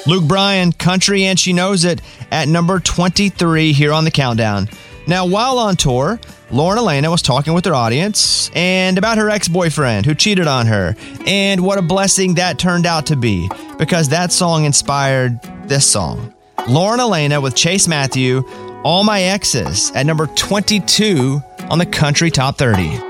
Luke Bryan, Country and She Knows It, at number 23 here on the countdown. Now, while on tour, Lauren Alaina was talking with her audience and about her ex-boyfriend who cheated on her, and what a blessing that turned out to be, because that song inspired this song. Lauren Alaina with Chase Matthew, All My Exes, at number 22 on the Country Top 30.